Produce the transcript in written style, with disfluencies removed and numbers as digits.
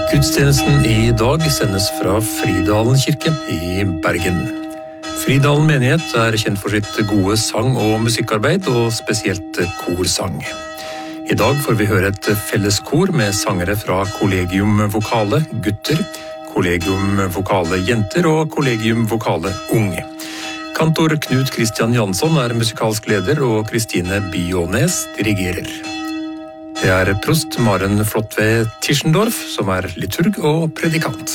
Gudstjenesten i dag sendes fra Fridalen kirke i Bergen. Fridalen menighet er kjent for sitt gode sang- og musikkarbeid, og spesielt korsang. I dag får vi høre et felleskor med sangere fra Collegium Vocale gutter, Collegium Vocale jenter og Collegium Vocale unge. Kantor Knut Christian Jansson er musikalsk leder, og Kristine Biones dirigerer. Det er prost Maren Flotve Tischendorf som er liturg og predikant.